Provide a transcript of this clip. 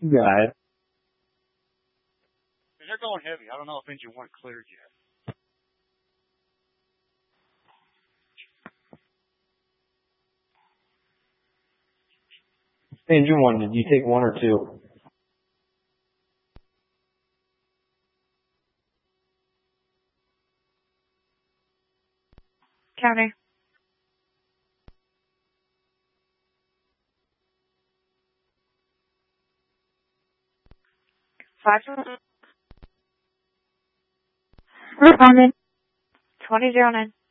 Got it. They're going heavy. I don't know if engine 1 cleared yet. Engine 1, did you take 1 or 2? County. Five. Responding. 2009.